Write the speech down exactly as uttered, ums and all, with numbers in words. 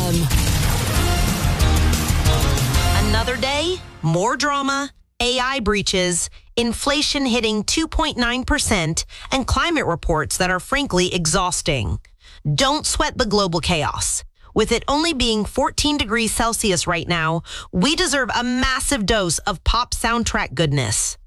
M. Another day, more drama, A I breaches, inflation hitting two point nine percent, and climate reports that are frankly exhausting. Don't sweat the global chaos. With it only being fourteen degrees Celsius right now, we deserve a massive dose of pop soundtrack goodness.